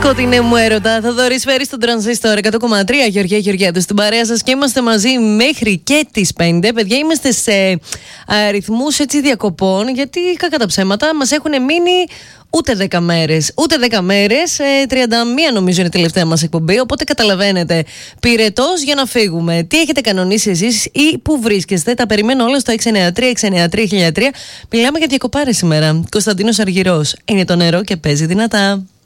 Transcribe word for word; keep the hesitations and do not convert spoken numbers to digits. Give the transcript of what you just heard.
Σκοτεινέ μου έρωτα, θα δωρησφέρει στον τρανζίστορ εκατό κόμμα τρία. Γεωργία Γεωργιάδου στην παρέα σας και είμαστε μαζί μέχρι και τις πέντε. Παιδιά, είμαστε σε αριθμούς έτσι διακοπών, γιατί κακά τα ψέματα μας έχουν μείνει ούτε δέκα μέρες. Ούτε δέκα μέρες, ε, τριάντα μία νομίζω είναι η τελευταία μας εκπομπή. Οπότε καταλαβαίνετε, πυρετός για να φύγουμε. Τι έχετε κανονίσει εσείς ή πού βρίσκεστε? Τα περιμένω όλα στο έξι εννιά τρία έξι εννιά τρία χίλια τρία. Μιλάμε για διακοπάρες σήμερα. Κωνσταντίνος Αργυρός. Είναι το νερό και παίζει δυνατά.